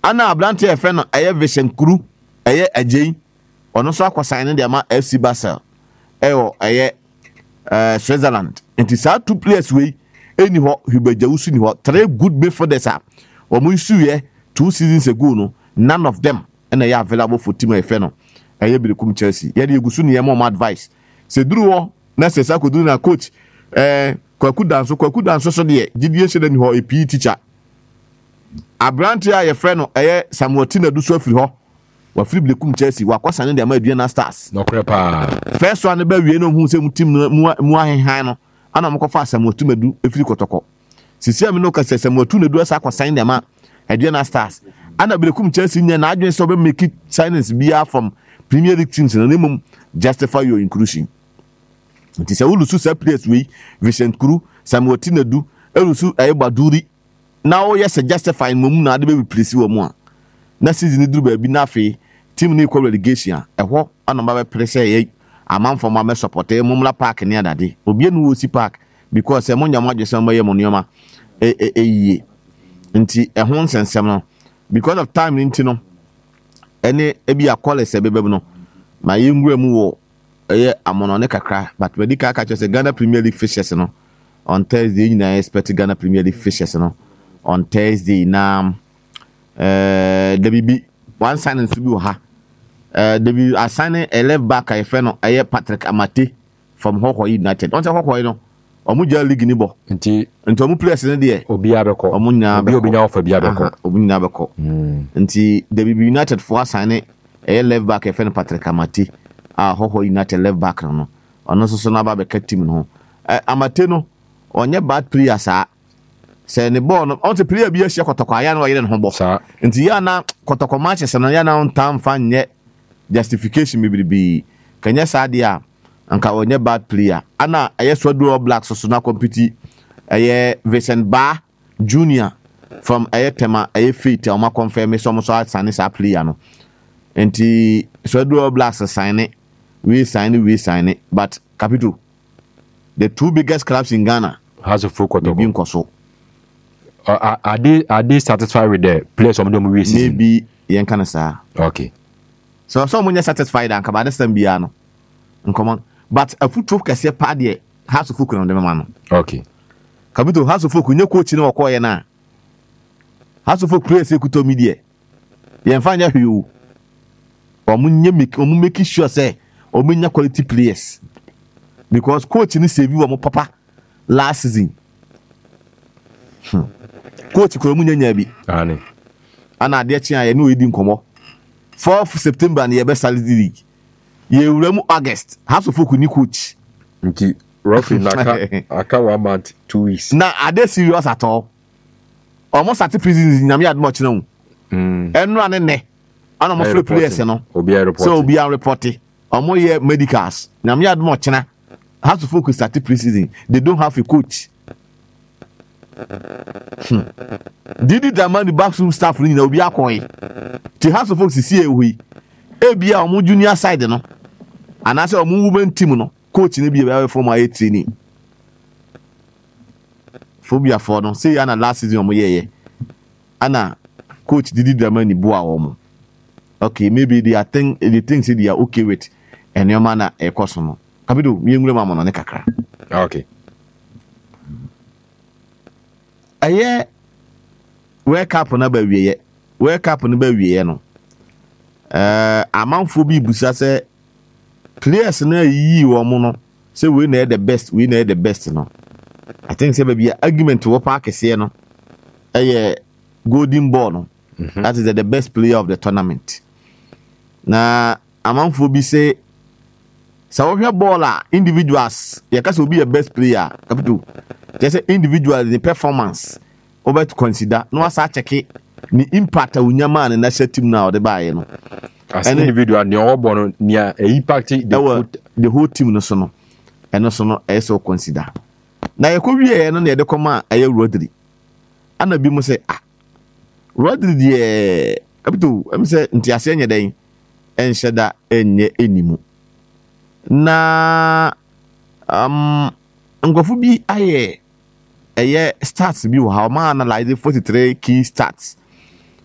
ana abrante e fe no eye Vision Kuru eye agei ono so akwasan ne de ma FC Basel eye Switzerland. Nti saa two players we eni ho Hubejawusu ni ho 3 good midfielders a omo isu ye 2 seasons ago no none of them and they are available for team efe no eye Berekum Chelsea ye de egusu ne mo advice se duru ho na se sa koduru na coach kwaku danso so de gidie hye ni ho a PE teacher abrante a ye frɛ no eye Samuel Tinadu so afiri ho wa free Berekum Chelsea wa kwasa ne de ma Aduana Stars no crepa first one ba wie no hu se mu team mu ahehan no ana mo kofa Samuel Tinadu afiri Kotoko sisi am no ka se Samuel Tinadu asa kwasan de ma Aduana Stars ana Berekum Chelsea nya na adwen so be make signings bia from Premier League teams na nemum justify your inclusion. It is a ulusu se players we Vision Kuru Samuel Tinadu elusu Baduri now yes justify mum na de be replace wo mu a na season duru ba bi na afi team ni equal relegation ɛhɔ ana ma be pressure ye amanfo ma me support mumla park ni adade obi enu wo si park because e monya mo agese mo ye mo nioma yie nti ɛho nsensem no because of time nti no ene ebi akole se bebem no ma yengu mu wo eye amono ne kakra but medical catch say Ghana Premier League fixtures no on Thursday na expect Ghana Premier League fixtures no on Thursday na WB one signing to be ha WB assigning a left back I friend no eye Patrick Amate from Hoko United on say Hoko no omuja league ni bo nti omu players ne de obi abeko omu nya obi nya ofa bi abeko obi nya abeko nti WB United for assigning a left back I friend Patrick Amate Hoko United left back no ono so na ba beka team no Amate no onye bad player sa se ne ball no on te player bi ahia Kotoko aya no yere ne ho bo nti ya na Kotoko matches no ya na on tam fa nye justification bibi kanya sa dia anka onye bad player ana aye Swaduro Blacks so na compete aye Vincent Ba Junior from aye Tema aye Fate o ma confirm so so asane sa player no nti Swaduro Blacks sign but Capital the two biggest clubs in Ghana has a full quarter being Koso are they satisfied with the players of the movie season? Maybe yen kana sa okay so munya satisfied and kabade sambia no nkomo but a football kase pa de House of Folk no dem ma no okay Capital House of Folk nye coach ni okoye na House of Folk players ekuto media yen fa nya hwiu omu make sure say omunya quality players because coach ni save wo papa last season coach ko omunya nya bi ani ana ade chi aye no edi nkomo 4th September na ye be salary league ye wuramu August House of Folk ni coach nti roughly aka 1 month 2 weeks na ade serious at all almost at prison nyame ad much no enu ane ne ana mo free players no obi report so obi report omo ye medicals nyame ad much na House of Folk start pre-season they don't have a coach Didi Damani backroom staff ni na obi akoyi ti House of Folk si ehui ebia omo junior side no anase omo women team no coach ni bia be from a training phobia for no say ana last season omo ye ana coach Didi Damani boa omo okay maybe they think say they are okay with and your man e koso no Capital mi ngure ma mo no ne kakra okay aye wake up na ba wiye no amanfo bi busa se players na yi wo mo no say we na the best no I think say be argument wo pa kese no aye golden ball no that is the best player of the tournament na amanfo bi say so we ball individuals you can say be a best player Capital just individual the performance over to consider no asa check ni impact unyama na national team now the buy no as an individual the obo no impact the whole team no so no eno so no e so consider na ye ko wie no na ye de koma aye Rodri ana bi mo say Rodri de Capital em say ntiase enye den enhyeda enye enimu na ngofu bi aye stats bi wo ha ma analyze 43 key stats